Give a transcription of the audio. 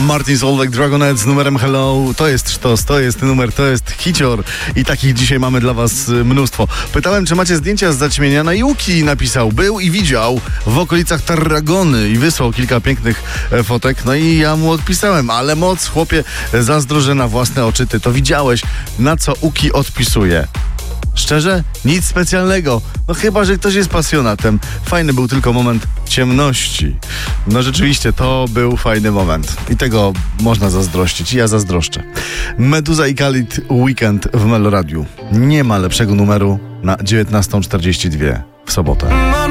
Martin Solveig, Dragonet z numerem Hello. To jest sztos, to jest numer, to jest hicior i takich dzisiaj mamy dla was mnóstwo. Pytałem, czy macie zdjęcia z zaćmienia, no i Łuki napisał, był i widział w okolicach Tarragony i wysłał kilka pięknych fotek, no i ja mu odpisałem, ale moc, chłopie, zazdro, że na własne oczy ty to widziałeś, na co Łuki odpisuje. Szczerze? Nic specjalnego. No chyba, że ktoś jest pasjonatem. Fajny był tylko moment ciemności. No rzeczywiście, to był fajny moment. I tego można zazdrościć. Ja zazdroszczę. Meduza i Khalid Weekend w Meloradiu. Nie ma lepszego numeru na 19:42 w sobotę.